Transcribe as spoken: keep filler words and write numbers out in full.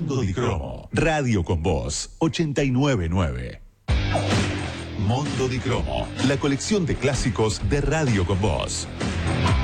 Mondo di Cromo. Radio con Voz ochenta y nueve punto nueve. Mondo di Cromo. La colección de clásicos de Radio con Voz.